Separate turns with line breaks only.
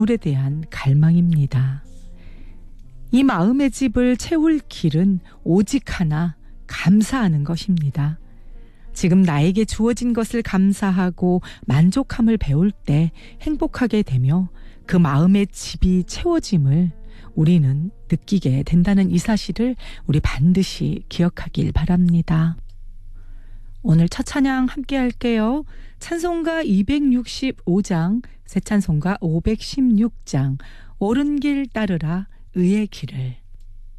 물에 대한 갈망입니다. 이 마음의 집을 채울 길은 오직 하나, 감사하는 것입니다. 지금 나에게 주어진 것을 감사하고 만족함을 배울 때 행복하게 되며 그 마음의 집이 채워짐을 우리는 느끼게 된다는 이 사실을 우리 반드시 기억하길 바랍니다. 오늘 첫 찬양 함께 할게요. 찬송가 265장, 새 찬송가 516장, 옳은 길 따르라 의의 길을.